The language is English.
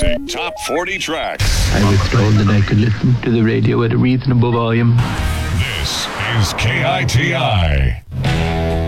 Classic Top 40 Tracks. I was told that I could listen to the radio at a reasonable volume. This is KITI.